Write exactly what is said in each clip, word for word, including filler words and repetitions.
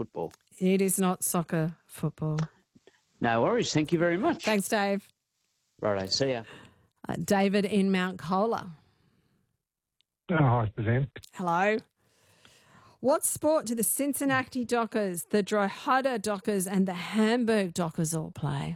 football. It is not soccer football. No worries. Thank you very much. Thanks, Dave. Righto. See ya. Uh, David in Mount Colah. Oh, hi, Suzanne. Hello. What sport do the Cincinnati Dockers, the Drogheda Dockers and the Hamburg Dockers all play?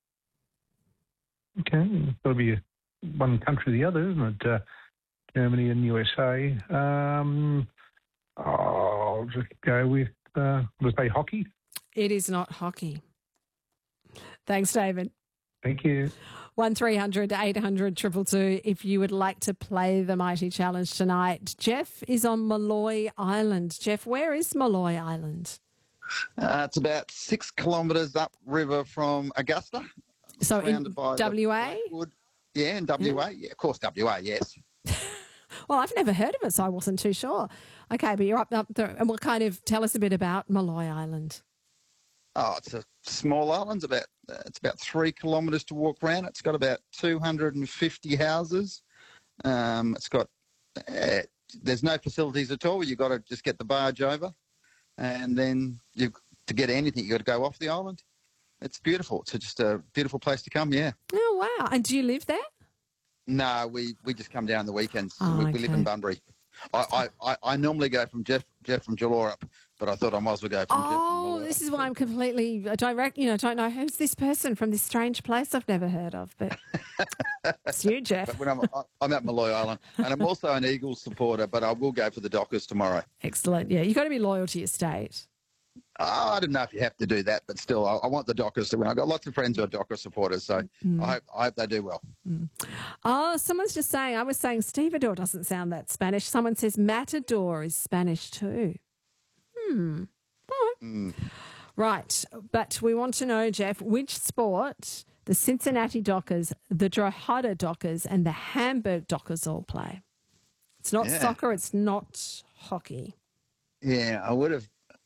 Okay, it's got to be one country or the other, isn't it? Uh, Germany and U S A. Um, I'll just go with, uh, let's say hockey. It is not hockey. Thanks, David. Thank you. one three hundred eight hundred two two two if you would like to play the Mighty Challenge tonight. Jeff is on Malloy Island. Jeff, where is Malloy Island? Uh, it's about six kilometres upriver from Augusta. So in W A? Yeah, in W A. Yeah. yeah, of course, W A, yes. Well, I've never heard of it, so I wasn't too sure. Okay, but you're up, up there. And what kind of, tell us a bit about Malloy Island. Oh, it's a small island. It's about, uh, it's about three kilometres to walk around. It's got about two hundred fifty houses. Um, it's got, uh, there's no facilities at all. You've got to just get the barge over. And then you to get anything, you've got to go off the island. It's beautiful. It's just a beautiful place to come, yeah. Oh, wow. And do you live there? No, we, we just come down the weekends. Oh, we, okay. we live in Bunbury. I, I, I normally go from Jeff Jeff from Geelong, but I thought I might as well go from Jeff from Oh, Geelong. this is why I'm completely, I don't, rec- you know, don't know who's this person from this strange place I've never heard of, but it's you, Jeff. But when I'm, I'm at Malloy Island, and I'm also an Eagles supporter, but I will go for the Dockers tomorrow. Excellent. Yeah, you've got to be loyal to your state. Oh, I don't know if you have to do that, but still, I, I want the Dockers to win. I've got lots of friends who are Dockers supporters, so Mm. I, hope, I hope they do well. Mm. Oh, someone's just saying, I was saying stevedore doesn't sound that Spanish. Someone says matador is Spanish too. Hmm. Oh. Mm. Right. But we want to know, Jeff, which sport the Cincinnati Dockers, the Drogheda Dockers and the Hamburg Dockers all play? It's not Yeah. soccer. It's not hockey. Yeah, I would have.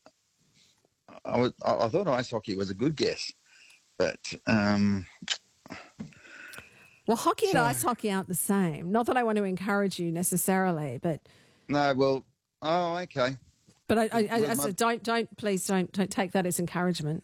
I, would, I, I thought ice hockey was a good guess, but um, Well, hockey So- and ice hockey aren't the same. Not that I want to encourage you necessarily, but no. Well, oh, okay. but I, I, I, Well, I my- said, don't, don't, please don't, don't take that as encouragement.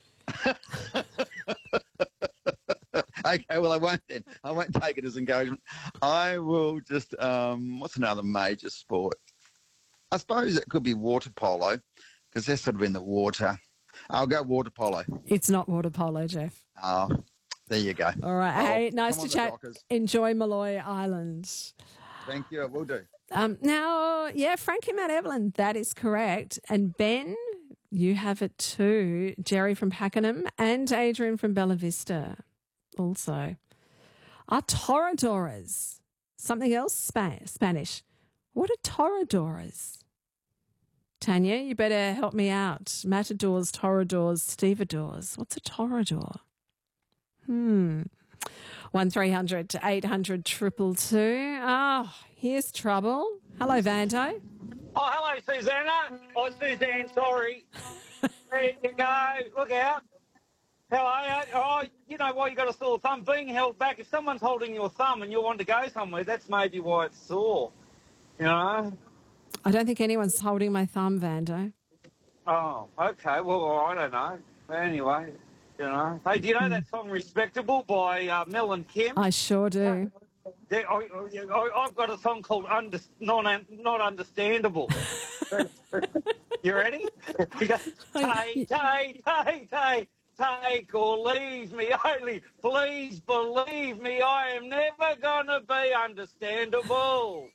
Okay, well, I won't then. I won't take it as encouragement. I will just. Um, what's another major sport? I suppose it could be water polo, because they're sort of in the water. I'll go water polo. It's not water polo, Jeff. Oh, there you go. All right. Oh, Hey, nice come to on, the chat. Dockers. Enjoy Malloy Island. Thank you. I will do. Um, now, yeah, Frankie Mount Evelyn, that is correct. And Ben, you have it too. Jerry from Pakenham and Adrian from Bella Vista also. Are toreadores something else? Spa- Spanish. What are toreadores? Tanya, you better help me out. Matadors, toreadors, stevedores. What's a toreador? Hmm. One three hundred eight hundred triple two. Oh, here's trouble. Hello, Vando. Oh, hello, Susanna. Oh, Suzanne, sorry. There you go. Look out. How are you? Oh, you know why you got a sore thumb? Being held back. If someone's holding your thumb and you want to go somewhere, that's maybe why it's sore. You know? I don't think anyone's holding my thumb, Vando. Oh, okay. Well, I don't know. Anyway, you know. Hey, do you know that song Respectable by uh, Mel and Kim? I sure do. Yeah, I, I, I've got a song called Under, Not, Not Understandable. You ready? You go, take, take, take, take, take or leave me. Only please believe me, I am never going to be understandable.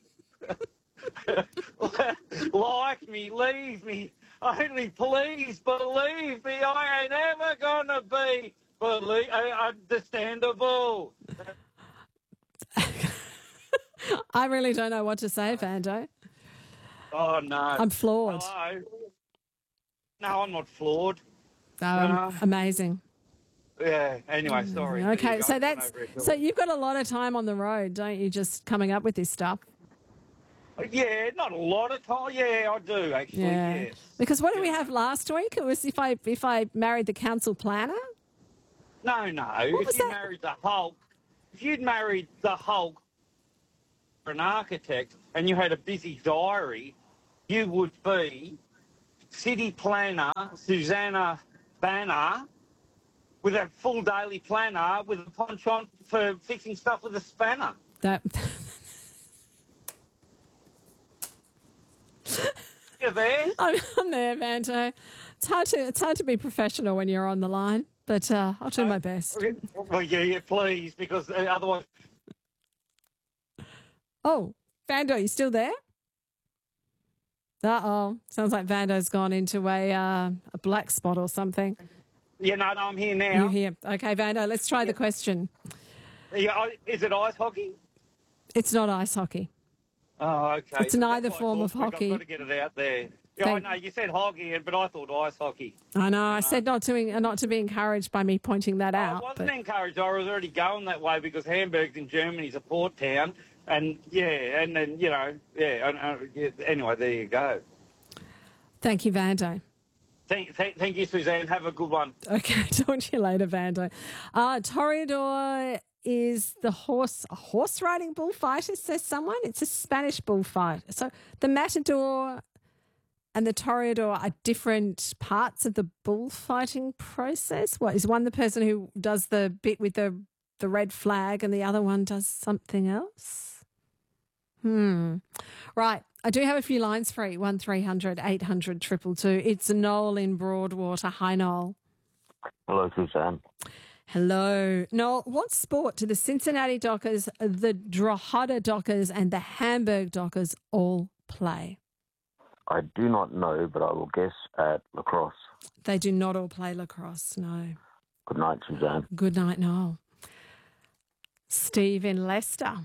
Like me, leave me. Only please believe me, I ain't never going to be belie- uh, understandable. I really don't know what to say, Vando. Oh, no. I'm floored. Hello? No, I'm not flawed. Um, No. Amazing. Yeah, anyway, sorry. Okay, You so guys that's went over it. so you've got a lot of time on the road, don't you? Just coming up with this stuff. Yeah, not a lot of time. Yeah, I do, actually, Yeah. yes. Because what did we have last week? It was if I if I married the council planner. No, no. What was If you that? married the Hulk, if you'd married the Hulk or an architect and you had a busy diary, you would be city planner, Susanna Banner, with a full daily planner with a penchant for fixing stuff with a spanner. That. You there? I'm, I'm there, Vanto. It's hard to it's hard to be professional when you're on the line, but uh, I'll do my best. Well, yeah, yeah, please, because uh, otherwise... Oh, Vando, you still there? Uh-oh. Sounds like Vando's gone into a uh, a black spot or something. Yeah, no, no, I'm here now. You're here. Okay, Vando, let's try the question. Yeah, I- is it ice hockey? It's not ice hockey. Oh, okay. It's neither That's form what I of thought. hockey. I've got to get it out there. Yeah, Thank- I know, you said hockey, but I thought ice hockey. I know. I said not to not to be encouraged by me pointing that I out. wasn't But encouraged. I was already going that way because Hamburg's in Germany is a port town. And, yeah, and then, you know, yeah, and, uh, yeah. Anyway, there you go. thank you, Vando. Thank, thank, thank you, Suzanne. Have a good one. Okay, talk to you later, Vando. Uh, Toreador is the horse, a horse riding bullfighter, says someone. It's a Spanish bullfight. So the matador and the toreador are different parts of the bullfighting process. What, is one the person who does the bit with the, the red flag and the other one does something else? Hmm. Right. I do have a few lines free. one three hundred eight hundred two two two. It's Noel in Broadwater. Hi, Noel. Hello, Suzanne. Hello. Noel, what sport do the Cincinnati Dockers, the Drogheda Dockers and the Hamburg Dockers all play? I do not know, but I will guess at lacrosse. They do not all play lacrosse, no. Good night, Suzanne. Good night, Noel. Steve in Leicester.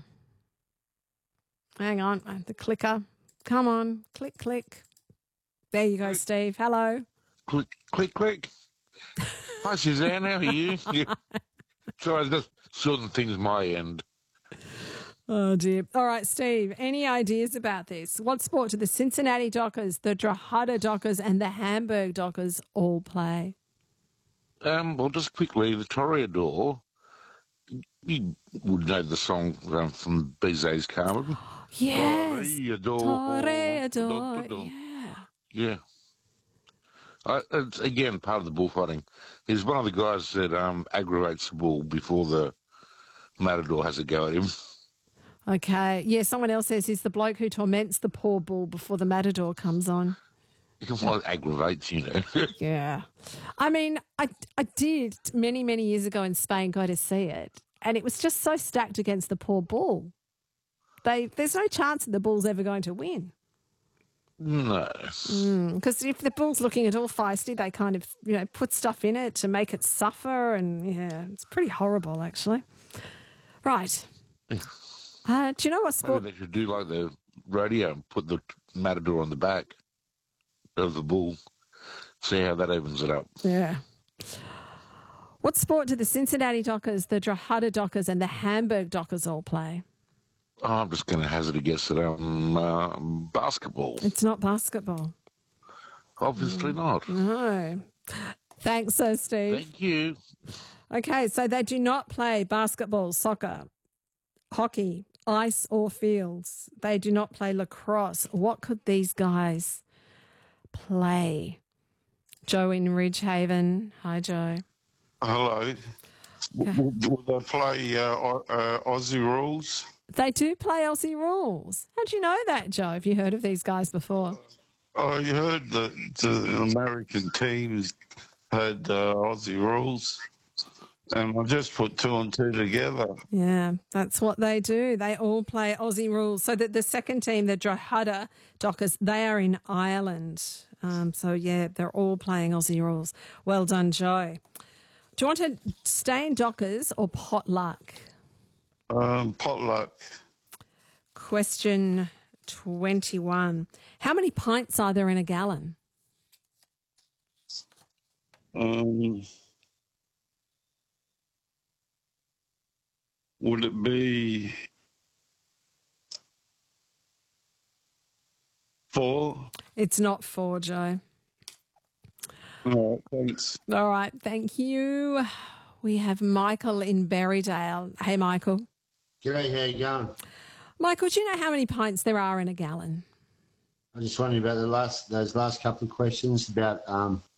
Hang on, the clicker. Come on, click, click. There you go, Steve. Hello. Click, click, click. Hi, Suzanne. How are you? Yeah. Sorry, I just sorting things my end. Oh, dear. All right, Steve, any ideas about this? What sport do the Cincinnati Dockers, the Drogheda Dockers and the Hamburg Dockers all play? Um, well, just quickly, the Toreador. You would know the song um, from Bizet's Carmen. Yes. Toreador. Toreador. Yeah. Yeah. I, it's, again, part of the bullfighting. He's one of the guys that um, aggravates the bull before the matador has a go at him. Okay. Yeah, someone else says he's the bloke who torments the poor bull before the matador comes on. Well, aggravates, you know. Yeah. I mean, I, I did many, many years ago in Spain go to see it, and it was just so stacked against the poor bull. They There's no chance that the bull's ever going to win. No. Because mm, if the bull's looking at all feisty, they kind of, you know, put stuff in it to make it suffer, and, yeah, it's pretty horrible, actually. Right. Uh, do you know what sport... Maybe they should do like the rodeo and put the matador on the back of the bull. See how that opens it up. Yeah. What sport do the Cincinnati Dockers, the Drogheda Dockers and the Hamburg Dockers all play? Oh, I'm just going to hazard a guess at um, uh, basketball. It's not basketball. Obviously not. No. Thanks, Sir Steve. Thank you. Okay, so they do not play basketball, soccer, hockey, ice or fields. They do not play lacrosse. What could these guys play? Joe in Ridgehaven. Hi, Joe. Hello. Will, will they play uh, uh, Aussie rules? They do play Aussie rules. How do you know that, Joe? Have you heard of these guys before? I heard that the American teams had uh, Aussie rules, and I just put two and two together. Yeah, that's what they do. They all play Aussie rules. So that the second team, the Drogheda Dockers, they are in Ireland. Um, so, yeah, they're all playing Aussie rules. Well done, Joe. Do you want to stay in Dockers or potluck? Um, potluck. Question twenty-one. How many pints are there in a gallon? Um, would it be four? It's not four, Joe. All right, thanks. All right, thank you. We have Michael in Berrydale. Hey, Michael. G'day, how you going? Michael, do you know how many pints there are in a gallon? was just wondering about the last those last couple of questions about um,